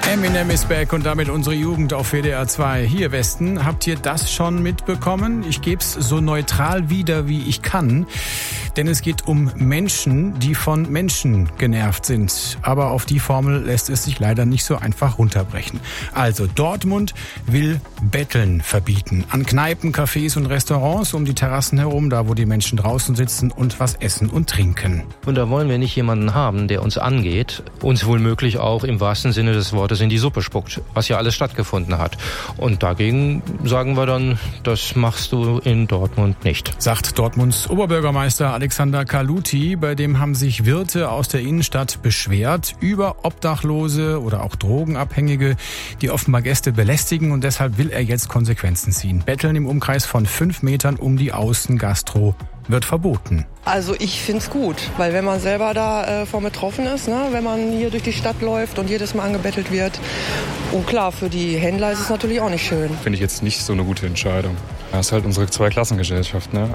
Eminem ist back und damit unsere Jugend auf WDR 2. Hier Westen, habt ihr das schon mitbekommen? Ich geb's so neutral wieder, wie ich kann. Denn es geht um Menschen, die von Menschen genervt sind. Aber auf die Formel lässt es sich leider nicht so einfach runterbrechen. Also Dortmund will Betteln verbieten. An Kneipen, Cafés und Restaurants um die Terrassen herum, da wo die Menschen draußen sitzen und was essen und trinken. Und da wollen wir nicht jemanden haben, der uns angeht, uns womöglich auch im wahrsten Sinne des Wortes in die Suppe spuckt, was ja alles stattgefunden hat. Und dagegen sagen wir dann, das machst du in Dortmund nicht. Sagt Dortmunds Oberbürgermeister Alexander Kaluti, bei dem haben sich Wirte aus der Innenstadt beschwert über Obdachlose oder auch Drogenabhängige, die offenbar Gäste belästigen, und deshalb will er jetzt Konsequenzen ziehen. Betteln im Umkreis von 5 Metern um die Außengastro wird verboten. Also ich find's gut, weil wenn man selber da von betroffen ist, ne, wenn man hier durch die Stadt läuft und jedes Mal angebettelt wird. Und klar, für die Händler ist es natürlich auch nicht schön. Finde ich jetzt nicht so eine gute Entscheidung. Das ist halt unsere Zweiklassengesellschaft, ne?